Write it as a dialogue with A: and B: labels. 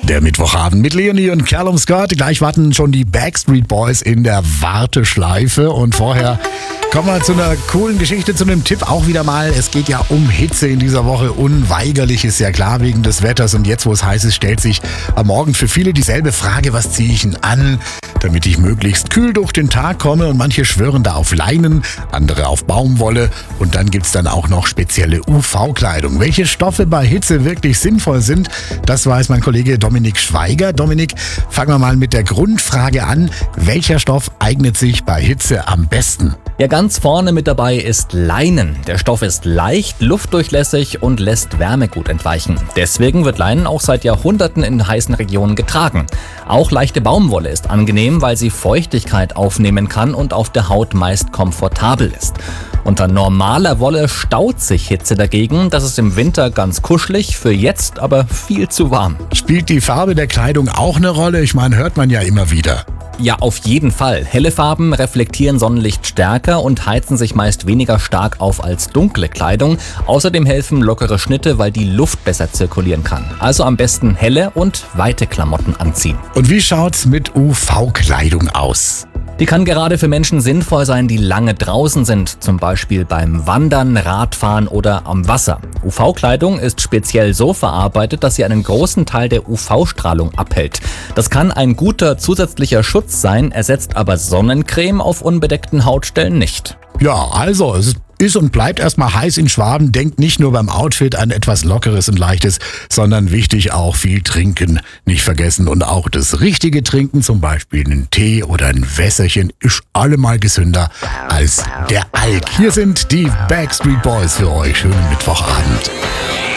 A: Der Mittwochabend mit Leonie und Callum Scott. Gleich warten schon die Backstreet Boys in der Warteschleife. Und vorher kommen wir zu einer coolen Geschichte, zu einem Tipp auch wieder mal. Es geht ja um Hitze in dieser Woche. Unweigerlich ist ja klar wegen des Wetters. Und jetzt, wo es heiß ist, stellt sich am Morgen für viele dieselbe Frage: Was ziehe ich denn an, damit ich möglichst kühl durch den Tag komme? Und manche schwören da auf Leinen, andere auf Baumwolle. Und dann gibt's dann auch noch spezielle UV-Kleidung. Welche Stoffe bei Hitze wirklich sinnvoll sind, das weiß mein Kollege Dominik Schweiger. Dominik, fangen wir mal mit der Grundfrage an. Welcher Stoff eignet sich bei Hitze am besten?
B: Ja, ganz vorne mit dabei ist Leinen. Der Stoff ist leicht, luftdurchlässig und lässt Wärme gut entweichen. Deswegen wird Leinen auch seit Jahrhunderten in heißen Regionen getragen. Auch leichte Baumwolle ist angenehm, weil sie Feuchtigkeit aufnehmen kann und auf der Haut meist komfortabel ist. Unter normaler Wolle staut sich Hitze dagegen. Das ist im Winter ganz kuschelig, für jetzt aber viel zu warm.
A: Spielt die Farbe der Kleidung auch eine Rolle? Ich meine, hört man ja immer wieder.
B: Ja, auf jeden Fall. Helle Farben reflektieren Sonnenlicht stärker und heizen sich meist weniger stark auf als dunkle Kleidung. Außerdem helfen lockere Schnitte, weil die Luft besser zirkulieren kann. Also am besten helle und weite Klamotten anziehen.
A: Und wie schaut's mit UV-Kleidung aus?
B: Die kann gerade für Menschen sinnvoll sein, die lange draußen sind, zum Beispiel beim Wandern, Radfahren oder am Wasser. UV-Kleidung ist speziell so verarbeitet, dass sie einen großen Teil der UV-Strahlung abhält. Das kann ein guter zusätzlicher Schutz sein, ersetzt aber Sonnencreme auf unbedeckten Hautstellen nicht.
A: Ja, also es ist und bleibt erstmal heiß in Schwaben. Denkt nicht nur beim Outfit an etwas Lockeres und Leichtes, sondern wichtig auch viel trinken. Nicht vergessen, und auch das richtige Trinken, zum Beispiel einen Tee oder ein Wässerchen, ist allemal gesünder als der Alk. Hier sind die Backstreet Boys für euch. Schönen Mittwochabend.